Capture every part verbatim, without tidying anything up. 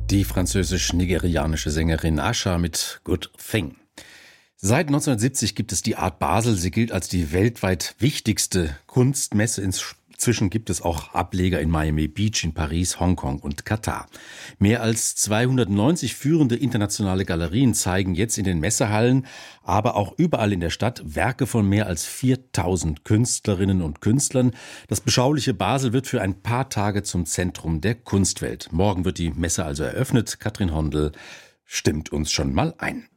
Die französisch-nigerianische Sängerin Asha mit Good Thing. Seit neunzehnhundertsiebzig gibt es die Art Basel. Sie gilt als die weltweit wichtigste Kunstmesse. Inzwischen gibt es auch Ableger in Miami Beach, in Paris, Hongkong und Katar. Mehr als zweihundertneunzig führende internationale Galerien zeigen jetzt in den Messehallen, aber auch überall in der Stadt Werke von mehr als viertausend Künstlerinnen und Künstlern. Das beschauliche Basel wird für ein paar Tage zum Zentrum der Kunstwelt. Morgen wird die Messe also eröffnet. Katrin Hondel stimmt uns schon mal ein.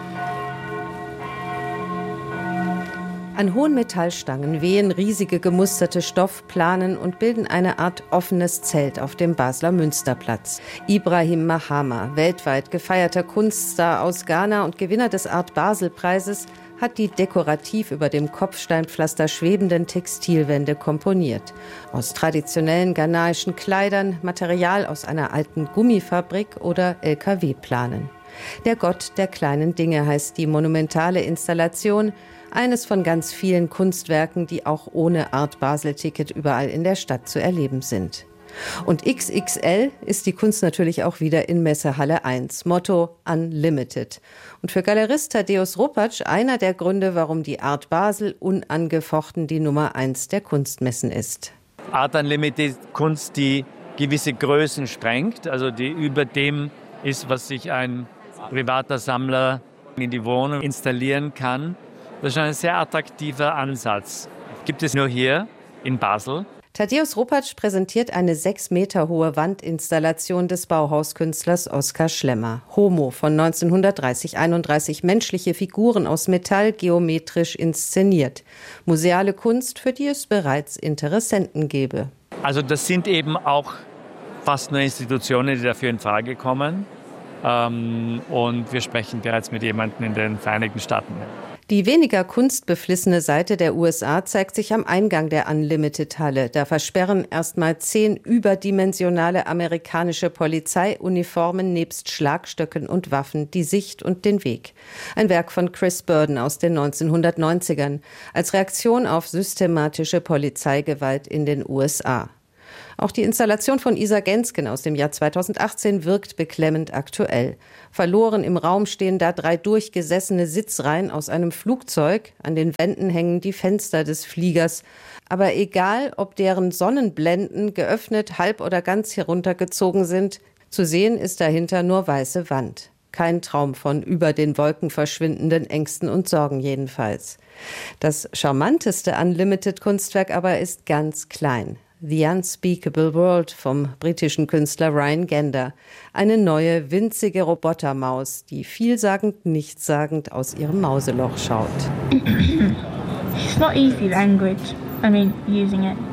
An hohen Metallstangen wehen riesige gemusterte Stoffplanen und bilden eine Art offenes Zelt auf dem Basler Münsterplatz. Ibrahim Mahama, weltweit gefeierter Kunststar aus Ghana und Gewinner des Art Basel-Preises, hat die dekorativ über dem Kopfsteinpflaster schwebenden Textilwände komponiert. Aus traditionellen ghanaischen Kleidern, Material aus einer alten Gummifabrik oder L K W-Planen. Der Gott der kleinen Dinge heißt die monumentale Installation, eines von ganz vielen Kunstwerken, die auch ohne Art Basel-Ticket überall in der Stadt zu erleben sind. Und X X L ist die Kunst natürlich auch wieder in Messehalle eins. Motto Unlimited. Und für Galerist Tadeusz Ropacz einer der Gründe, warum die Art Basel unangefochten die Nummer eins der Kunstmessen ist. Art Unlimited Kunst, die gewisse Größen sprengt, also die über dem ist, was sich ein privater Sammler in die Wohnung installieren kann. Das ist ein sehr attraktiver Ansatz. Gibt es nur hier in Basel. Tadeusz Ropacz präsentiert eine sechs Meter hohe Wandinstallation des Bauhauskünstlers Oskar Schlemmer. Homo von neunzehnhundertdreißig einunddreißig, menschliche Figuren aus Metall geometrisch inszeniert. Museale Kunst, für die es bereits Interessenten gäbe. Also das sind eben auch fast nur Institutionen, die dafür in Frage kommen. Und wir sprechen bereits mit jemandem in den Vereinigten Staaten. Die weniger kunstbeflissene Seite der U S A zeigt sich am Eingang der Unlimited-Halle. Da versperren erstmal zehn überdimensionale amerikanische Polizeiuniformen nebst Schlagstöcken und Waffen die Sicht und den Weg. Ein Werk von Chris Burden aus den neunzehnhundertneunzigern als Reaktion auf systematische Polizeigewalt in den U S A. Auch die Installation von Isa Gensken aus dem Jahr zweitausendachtzehn wirkt beklemmend aktuell. Verloren im Raum stehen da drei durchgesessene Sitzreihen aus einem Flugzeug. An den Wänden hängen die Fenster des Fliegers. Aber egal, ob deren Sonnenblenden geöffnet, halb oder ganz heruntergezogen sind, zu sehen ist dahinter nur weiße Wand. Kein Traum von über den Wolken verschwindenden Ängsten und Sorgen jedenfalls. Das charmanteste Unlimited-Kunstwerk aber ist ganz klein. The Unspeakable World vom britischen Künstler Ryan Gander. Eine neue, winzige Robotermaus, die vielsagend, nichtssagend aus ihrem Mauseloch schaut. It's not easy, language. I mean, using it.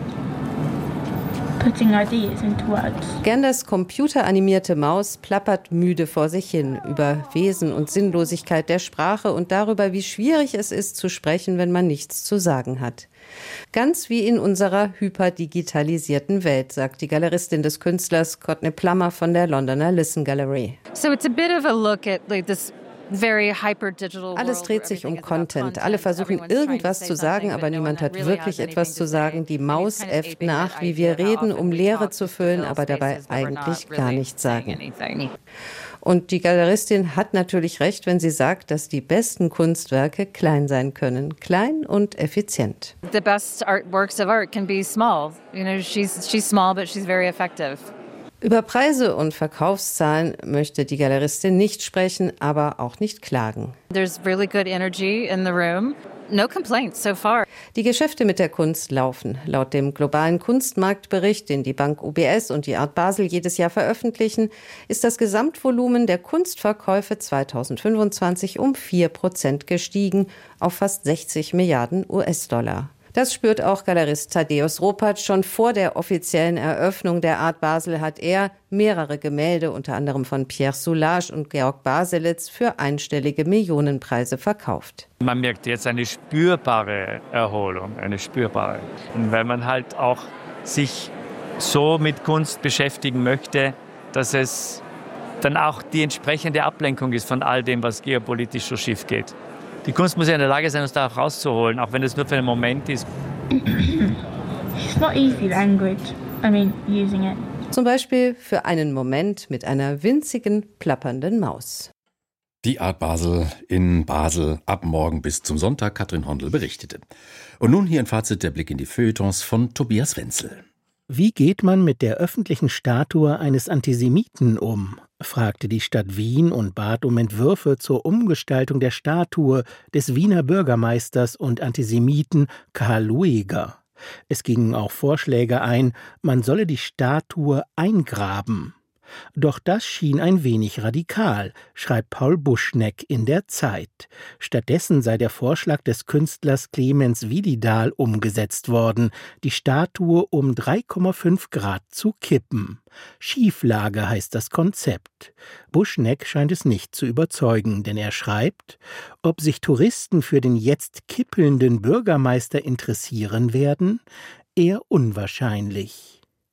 Putting ideas into words. Ganders computeranimierte Maus plappert müde vor sich hin über Wesen und Sinnlosigkeit der Sprache und darüber, wie schwierig es ist zu sprechen, wenn man nichts zu sagen hat. Ganz wie in unserer hyperdigitalisierten Welt, sagt die Galeristin des Künstlers Courtney Plummer von der Londoner Listen Gallery. So it's a bit of a look at like this very hyper digital world. Alles dreht sich um Content. Alle versuchen irgendwas zu sagen, aber niemand hat wirklich etwas zu sagen. Die Maus äfft nach, wie wir reden, um Leere zu füllen, aber dabei eigentlich gar nichts sagen. Und die Galeristin hat natürlich recht, wenn sie sagt, dass die besten Kunstwerke klein sein können. Klein und effizient. The best art works of art can be small. You know, she's she's small, but she's very effective. Über Preise und Verkaufszahlen möchte die Galeristin nicht sprechen, aber auch nicht klagen. There's really good energy in the room. No complaints so far. Die Geschäfte mit der Kunst laufen. Laut dem globalen Kunstmarktbericht, den die Bank U B S und die Art Basel jedes Jahr veröffentlichen, ist das Gesamtvolumen der Kunstverkäufe zweitausendfünfundzwanzig um vier Prozent gestiegen auf fast sechzig Milliarden U S-Dollar. Das spürt auch Galerist Tadeusz Ropacz. Schon vor der offiziellen Eröffnung der Art Basel hat er mehrere Gemälde, unter anderem von Pierre Soulages und Georg Baselitz, für einstellige Millionenpreise verkauft. Man merkt jetzt eine spürbare Erholung, eine spürbare. Und wenn man halt auch sich so mit Kunst beschäftigen möchte, dass es dann auch die entsprechende Ablenkung ist von all dem, was geopolitisch so schief geht. Die Kunst muss ja in der Lage sein, uns da auch rauszuholen, auch wenn es nur für einen Moment ist. It's not easy, language. I mean, using it. Zum Beispiel für einen Moment mit einer winzigen, plappernden Maus. Die Art Basel in Basel ab morgen bis zum Sonntag, Katrin Hondel berichtete. Und nun hier ein Fazit, der Blick in die Feuilletons von Tobias Wenzel. Wie geht man mit der öffentlichen Statue eines Antisemiten um? Fragte die Stadt Wien und bat um Entwürfe zur Umgestaltung der Statue des Wiener Bürgermeisters und Antisemiten Karl Lueger. Es gingen auch Vorschläge ein, man solle die Statue eingraben. Doch das schien ein wenig radikal, schreibt Paul Buschneck in der Zeit. Stattdessen sei der Vorschlag des Künstlers Clemens Vididal umgesetzt worden, die Statue um drei Komma fünf Grad zu kippen. Schieflage heißt das Konzept. Buschneck scheint es nicht zu überzeugen, denn er schreibt, ob sich Touristen für den jetzt kippelnden Bürgermeister interessieren werden, eher unwahrscheinlich.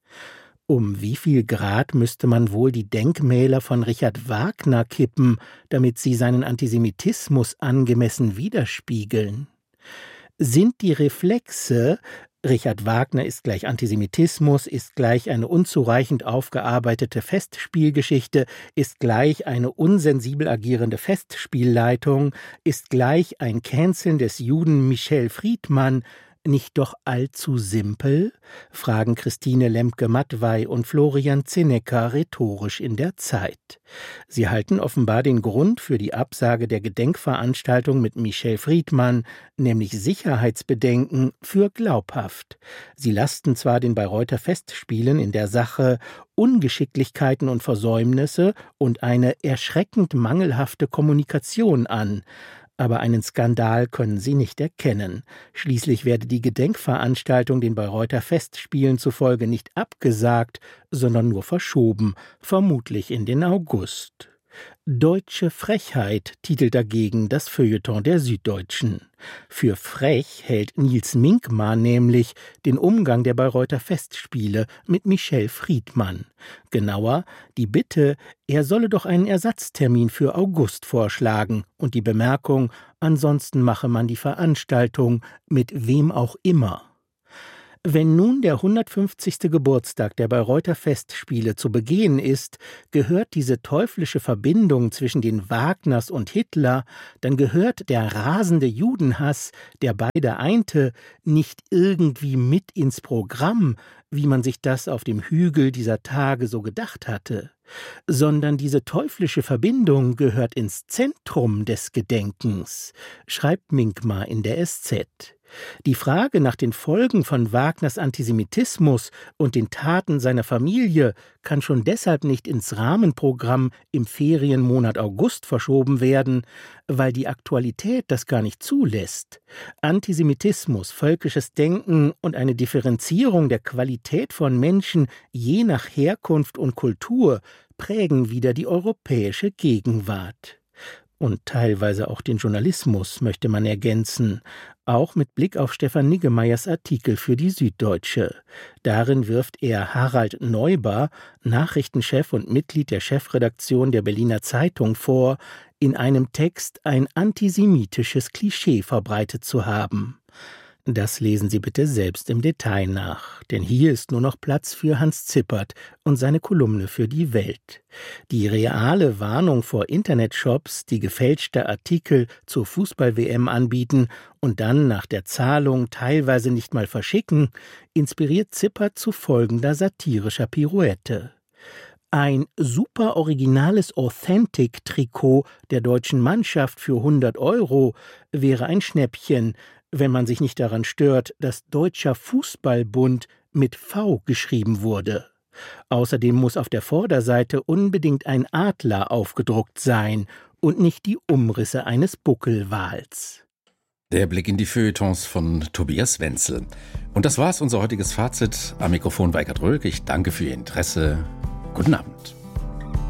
Um wie viel Grad müsste man wohl die Denkmäler von Richard Wagner kippen, damit sie seinen Antisemitismus angemessen widerspiegeln? Sind die Reflexe, Richard Wagner ist gleich Antisemitismus, ist gleich eine unzureichend aufgearbeitete Festspielgeschichte, ist gleich eine unsensibel agierende Festspielleitung, ist gleich ein Canceln des Juden Michel Friedmann, nicht doch allzu simpel? Fragen Christine Lemke-Mattwey und Florian Zinecker rhetorisch in der Zeit. Sie halten offenbar den Grund für die Absage der Gedenkveranstaltung mit Michel Friedmann, nämlich Sicherheitsbedenken, für glaubhaft. Sie lasten zwar den Bayreuther Festspielen in der Sache Ungeschicklichkeiten und Versäumnisse und eine erschreckend mangelhafte Kommunikation an, aber einen Skandal können sie nicht erkennen. Schließlich werde die Gedenkveranstaltung den Bayreuther Festspielen zufolge nicht abgesagt, sondern nur verschoben, vermutlich in den August. Deutsche Frechheit titelt dagegen das Feuilleton der Süddeutschen. Für frech hält Nils Minkmar nämlich den Umgang der Bayreuther Festspiele mit Michel Friedmann. Genauer die Bitte, er solle doch einen Ersatztermin für August vorschlagen und die Bemerkung, ansonsten mache man die Veranstaltung mit wem auch immer. Wenn nun der hundertfünfzigste Geburtstag der Bayreuther Festspiele zu begehen ist, gehört diese teuflische Verbindung zwischen den Wagners und Hitler, dann gehört der rasende Judenhass, der beide einte, nicht irgendwie mit ins Programm, wie man sich das auf dem Hügel dieser Tage so gedacht hatte, sondern diese teuflische Verbindung gehört ins Zentrum des Gedenkens, schreibt Minkmar in der S Z. Die Frage nach den Folgen von Wagners Antisemitismus und den Taten seiner Familie kann schon deshalb nicht ins Rahmenprogramm im Ferienmonat August verschoben werden, weil die Aktualität das gar nicht zulässt. Antisemitismus, völkisches Denken und eine Differenzierung der Qualität von Menschen je nach Herkunft und Kultur prägen wieder die europäische Gegenwart. Und teilweise auch den Journalismus, möchte man ergänzen, auch mit Blick auf Stefan Niggemeyers Artikel für die Süddeutsche. Darin wirft er Harald Neuber, Nachrichtenchef und Mitglied der Chefredaktion der Berliner Zeitung, vor, in einem Text ein antisemitisches Klischee verbreitet zu haben. Das lesen Sie bitte selbst im Detail nach, denn hier ist nur noch Platz für Hans Zippert und seine Kolumne für die Welt. Die reale Warnung vor Internetshops, die gefälschte Artikel zur Fußball-W M anbieten und dann nach der Zahlung teilweise nicht mal verschicken, inspiriert Zippert zu folgender satirischer Pirouette. Ein super originales Authentic-Trikot der deutschen Mannschaft für hundert Euro wäre ein Schnäppchen, wenn man sich nicht daran stört, dass Deutscher Fußballbund mit V geschrieben wurde. Außerdem muss auf der Vorderseite unbedingt ein Adler aufgedruckt sein und nicht die Umrisse eines Buckelwals. Der Blick in die Feuilletons von Tobias Wenzel. Und das war's, unser heutiges Fazit. Am Mikrofon Weikert Rölk. Ich danke für Ihr Interesse. Guten Abend.